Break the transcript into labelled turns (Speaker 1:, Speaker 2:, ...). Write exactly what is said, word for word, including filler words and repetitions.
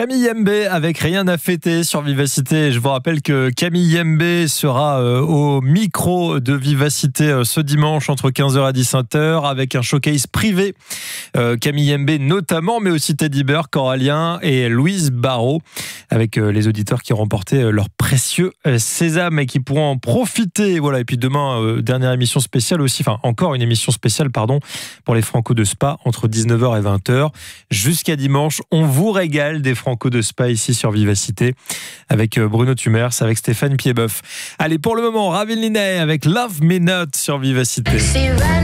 Speaker 1: Camille Yembe avec Rien à fêter sur Vivacité. Je vous rappelle que Camille Yembe sera euh, au micro de Vivacité euh, ce dimanche entre quinze heures et dix-sept heures avec un showcase privé. Euh, Camille Yembe notamment, mais aussi Teddy Bear, Coralien et Louise Barrault avec euh, les auditeurs qui ont remporté euh, leur précieux euh, sésame et qui pourront en profiter. Voilà. Et puis demain, euh, dernière émission spéciale aussi, enfin encore une émission spéciale, pardon, pour les Franco de Spa entre dix-neuf heures et vingt heures. Jusqu'à dimanche, on vous régale des Franco de Spa ici sur Vivacité avec Bruno Tumers, avec Stéphane Piedboeuf. Allez, pour le moment, Ravel Linay avec Love Me Not sur Vivacité.